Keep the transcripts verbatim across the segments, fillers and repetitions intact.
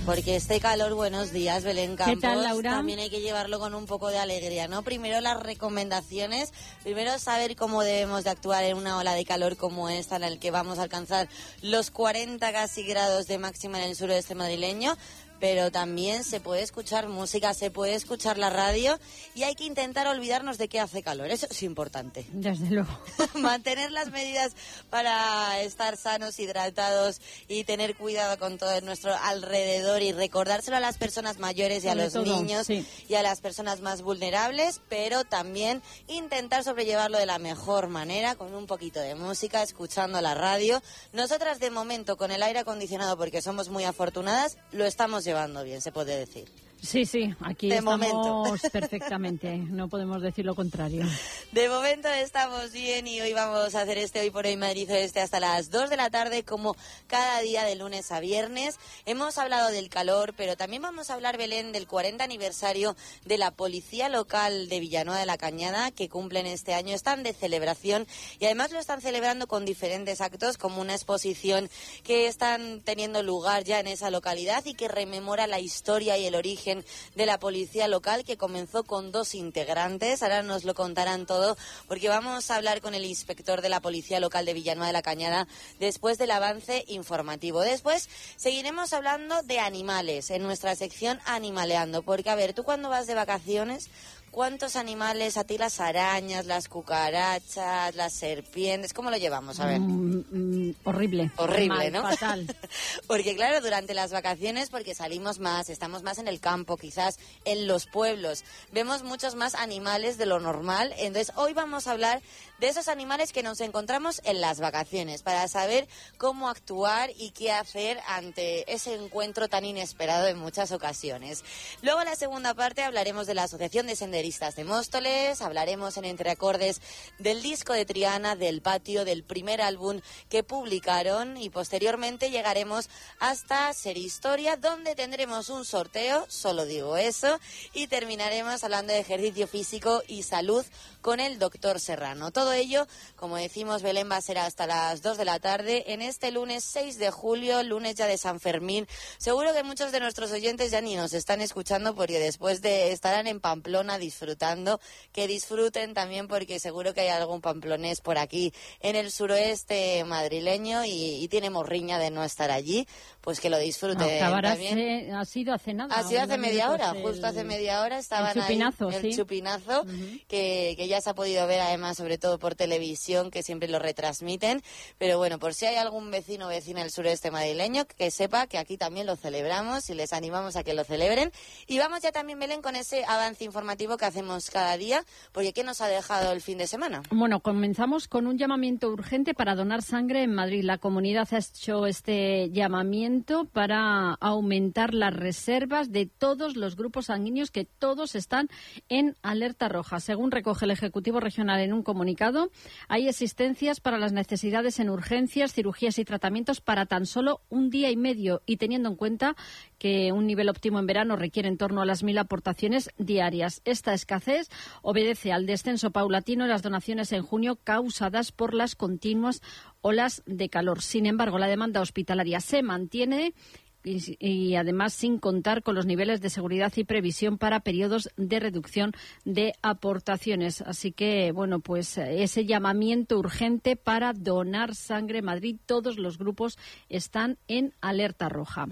porque este calor, buenos días, Belén Campos. ¿Qué tal, Laura? También hay que llevarlo con un poco de alegría, ¿no? Primero las recomendaciones, primero saber cómo debemos de actuar en una ola de calor como esta, en la que vamos a alcanzar los cuarenta casi grados de máxima en el suroeste madrileño. Pero también se puede escuchar música, se puede escuchar la radio y hay que intentar olvidarnos de que hace calor. Eso es importante. Desde luego. Mantener las medidas para estar sanos, hidratados y tener cuidado con todo nuestro alrededor y recordárselo a las personas mayores y a los todo, niños sí. y a las personas más vulnerables, pero también intentar sobrellevarlo de la mejor manera, con un poquito de música, escuchando la radio. Nosotras de momento con el aire acondicionado, porque somos muy afortunadas, lo estamos llevando bien, se puede decir. Sí, sí, aquí de estamos momento. Perfectamente, no podemos decir lo contrario. De momento estamos bien y hoy vamos a hacer este Hoy por Hoy Madrid Oeste hasta las dos de la tarde, como cada día de lunes a viernes. Hemos hablado del calor, pero también vamos a hablar, Belén, del cuarenta aniversario de la Policía Local de Villanueva de la Cañada, que cumplen este año. Están de celebración y además lo están celebrando con diferentes actos, como una exposición que están teniendo lugar ya en esa localidad y que rememora la historia y el origen de la policía local, que comenzó con dos integrantes. Ahora nos lo contarán todo, porque vamos a hablar con el inspector de la Policía Local de Villanueva de la Cañada después del avance informativo. Después seguiremos hablando de animales en nuestra sección Animaleando, porque a ver, tú cuando vas de vacaciones, ¿cuántos animales, a ti las arañas, las cucarachas, las serpientes, cómo lo llevamos? A ver. Mm, mm, horrible. Horrible, mal, ¿no? Fatal. Porque claro, durante las vacaciones, porque salimos más, estamos más en el campo, quizás en los pueblos, vemos muchos más animales de lo normal. Entonces hoy vamos a hablar de esos animales que nos encontramos en las vacaciones, para saber cómo actuar y qué hacer ante ese encuentro tan inesperado en muchas ocasiones. Luego en la segunda parte hablaremos de la Asociación de Senderistas de Móstoles, hablaremos en Entre Acordes del disco de Triana, del Patio, del primer álbum que publicaron, y posteriormente llegaremos hasta Ser Historia, donde tendremos un sorteo, solo digo eso, y terminaremos hablando de ejercicio físico y salud con el doctor Serrano. Todo ello, como decimos, Belén, va a ser hasta las dos de la tarde en este lunes seis de julio, lunes ya de San Fermín. Seguro que muchos de nuestros oyentes ya ni nos están escuchando, porque después de estarán en Pamplona disfrutando. Que disfruten también, porque seguro que hay algún pamplonés por aquí en el suroeste madrileño y, y tiene morriña de no estar allí, pues que lo disfruten no, también. Ha sido hace nada. Ha sido hace media hora, el, justo hace media hora estaban el chupinazo, ahí, el sí. chupinazo, uh-huh. que, que ya se ha podido ver además, sobre todo por televisión, que siempre lo retransmiten. Pero bueno, por si hay algún vecino o vecina del sureste madrileño, que sepa que aquí también lo celebramos y les animamos a que lo celebren. Y vamos ya también, Belén, con ese avance informativo que hacemos cada día, porque ¿qué nos ha dejado el fin de semana? Bueno, comenzamos con un llamamiento urgente para donar sangre en Madrid. La comunidad ha hecho este llamamiento para aumentar las reservas de todos los grupos sanguíneos, que todos están en alerta roja. Según recoge el Ejecutivo Regional en un comunicado, hay existencias para las necesidades en urgencias, cirugías y tratamientos para tan solo un día y medio, y teniendo en cuenta que un nivel óptimo en verano requiere en torno a las mil aportaciones diarias. Esta escasez obedece al descenso paulatino de las donaciones en junio, causadas por las continuas olas de calor. Sin embargo, la demanda hospitalaria se mantiene y, y además sin contar con los niveles de seguridad y previsión para periodos de reducción de aportaciones. Así que, bueno, pues ese llamamiento urgente para donar sangre en Madrid. Todos los grupos están en alerta roja.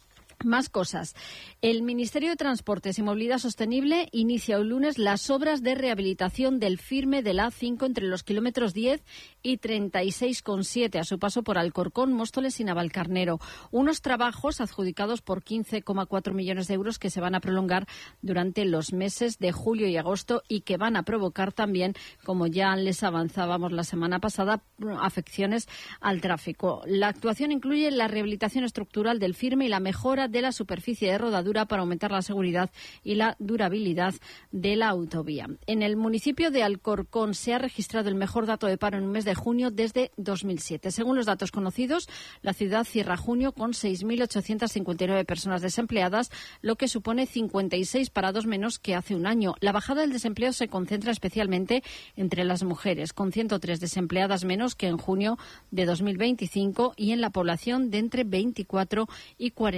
Más cosas. El Ministerio de Transportes y Movilidad Sostenible inicia el lunes las obras de rehabilitación del firme de la A cinco entre los kilómetros diez y treinta y seis coma siete a su paso por Alcorcón, Móstoles y Navalcarnero. Unos trabajos adjudicados por quince coma cuatro millones de euros que se van a prolongar durante los meses de julio y agosto y que van a provocar también, como ya les avanzábamos la semana pasada, afecciones al tráfico. La actuación incluye la rehabilitación estructural del firme y la mejora de la superficie de rodadura para aumentar la seguridad y la durabilidad de la autovía. En el municipio de Alcorcón se ha registrado el mejor dato de paro en un mes de junio desde dos mil siete. Según los datos conocidos, la ciudad cierra junio con seis mil ochocientas cincuenta y nueve personas desempleadas, lo que supone cincuenta y seis parados menos que hace un año. La bajada del desempleo se concentra especialmente entre las mujeres, con ciento tres desempleadas menos que en junio de dos mil veinticinco, y en la población de entre veinticuatro y cuarenta y cuatro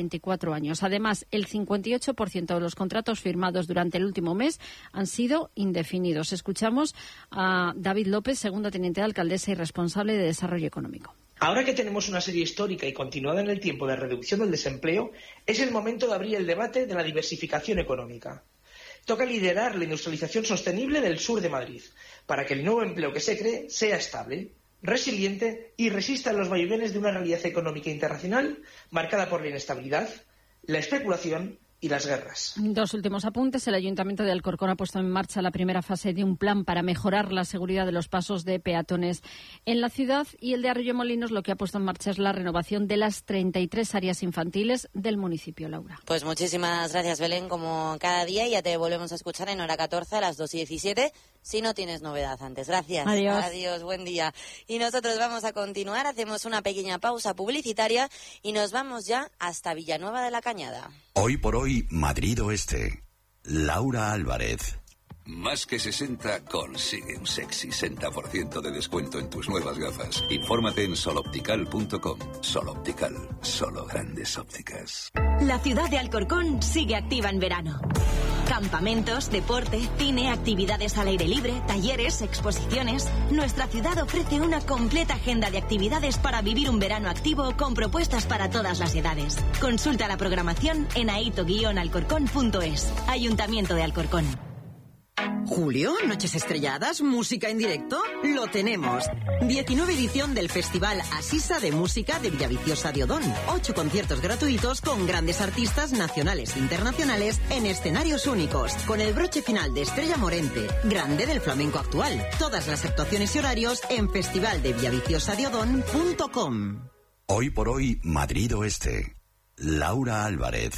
cuatro años. Además, el cincuenta y ocho por ciento de los contratos firmados durante el último mes han sido indefinidos. Escuchamos a David López, segunda teniente de alcaldesa y responsable de Desarrollo Económico. Ahora que tenemos una serie histórica y continuada en el tiempo de reducción del desempleo, es el momento de abrir el debate de la diversificación económica. Toca liderar la industrialización sostenible del sur de Madrid, para que el nuevo empleo que se cree sea estable, resiliente y resista a los vaivenes de una realidad económica internacional marcada por la inestabilidad, la especulación y las guerras. Dos últimos apuntes. El Ayuntamiento de Alcorcón ha puesto en marcha la primera fase de un plan para mejorar la seguridad de los pasos de peatones en la ciudad, y el de Arroyomolinos lo que ha puesto en marcha es la renovación de las treinta y tres áreas infantiles del municipio. Laura. Pues muchísimas gracias, Belén, como cada día, y ya te volvemos a escuchar en hora catorce a las dos y diecisiete, si no tienes novedad antes. Gracias. Adiós. Adiós, buen día. Y nosotros vamos a continuar, hacemos una pequeña pausa publicitaria y nos vamos ya hasta Villanueva de la Cañada. Hoy por hoy, Madrid Oeste. Laura Álvarez. Más que sesenta consigue un sexy sesenta por ciento de descuento en tus nuevas gafas. Infórmate en soloptical punto com. Soloptical, solo grandes ópticas. La ciudad de Alcorcón sigue activa en verano. Campamentos, deporte, cine, actividades al aire libre, talleres, exposiciones. Nuestra ciudad ofrece una completa agenda de actividades para vivir un verano activo con propuestas para todas las edades. Consulta la programación en aito guion alcorcón punto es. Ayuntamiento de Alcorcón. Julio, noches estrelladas, música en directo, lo tenemos. diecinueve edición del Festival Asisa de Música de Villaviciosa de Odón. Ocho conciertos gratuitos con grandes artistas nacionales e internacionales en escenarios únicos, con el broche final de Estrella Morente, grande del flamenco actual. Todas las actuaciones y horarios en festival de villaviciosa de odón punto com. Hoy por hoy, Madrid Oeste. Laura Álvarez.